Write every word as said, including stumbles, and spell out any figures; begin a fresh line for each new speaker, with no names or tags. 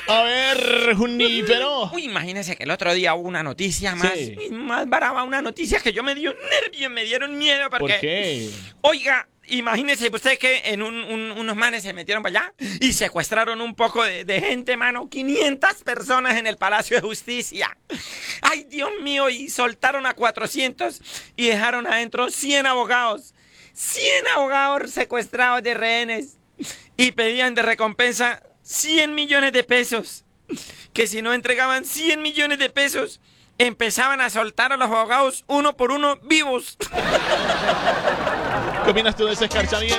A ver, Junípero.
Uy, imagínese que el otro día hubo una noticia más,
Sí.
más brava, una noticia que yo me dio nervios, me dieron miedo porque...
¿Por qué?
Oiga, imagínese usted que en un, un- unos manes se metieron para allá y secuestraron un poco de, de gente, mano. quinientas personas en el Palacio de Justicia. Ay, Dios mío, y soltaron a cuatrocientos y dejaron adentro cien abogados. cien abogados secuestrados de rehenes y pedían de recompensa cien millones de pesos. Que si no entregaban cien millones de pesos, empezaban a soltar a los abogados uno por uno vivos.
¿Qué opinas tú de ese escarchamiento?